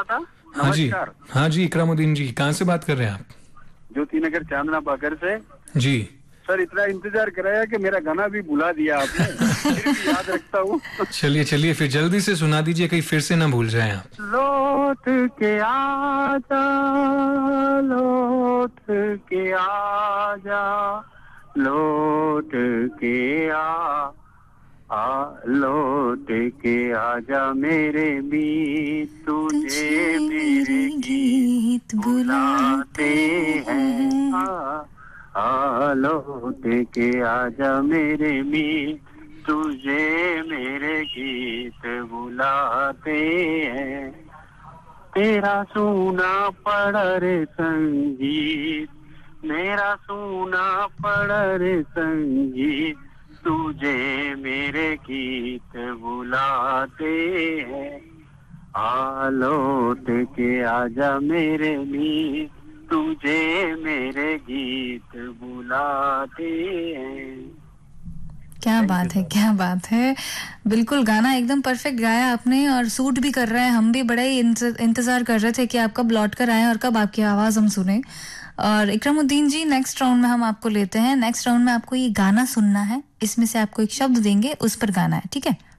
रहा था। हाँ जी, नमस्कार। हाँ जी, इकरामुद्दीन जी, कहाँ से बात कर रहे हैं आप? ज्योति नगर चांदना बागर से। जी। सर इतना इंतजार कराया कि मेरा गाना भी भुला दिया आपने। फिर भी याद रखता हूँ। चलिए चलिए, फिर जल्दी से सुना दीजिए, कहीं फिर से ना भूल जाएं आप। लौट के आजा, लौट के आजा, लौट के लौट के आजा मेरे मीत, तुझे तुझे मेरे मेरे गीत गीत बुलाते बुलाते हैं। हैं। लौट के आजा मेरे मीत, तुझे मेरे गीत बुलाते हैं। तेरा सुना पड़ा रे संगीत, मेरा सुना पड़ा रे संगीत, तुझे मेरे गीत बुलाते हैं। लौट के आजा मेरे मीत, तुझे मेरे गीत बुलाते हैं। क्या बात है, क्या बात है। बिल्कुल गाना एकदम परफेक्ट गाया आपने और सूट भी कर रहा है। हम भी बड़ा ही इंतजार कर रहे थे कि आप कब लौट कर आए और कब आपकी आवाज हम सुने। और इकरामुद्दीन जी, नेक्स्ट राउंड में हम आपको लेते हैं। नेक्स्ट राउंड में आपको ये गाना सुनना है, इसमें से आपको एक शब्द देंगे, उस पर गाना है, ठीक है?